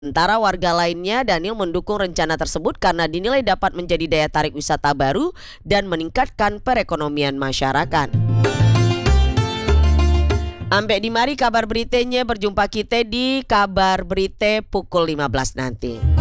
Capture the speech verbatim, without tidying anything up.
Sementara warga lainnya, Daniel mendukung rencana tersebut karena dinilai dapat menjadi daya tarik wisata baru dan meningkatkan perekonomian masyarakat. Ambek di mari kabar beritanya, berjumpa kita di kabar berita pukul lima belas nanti.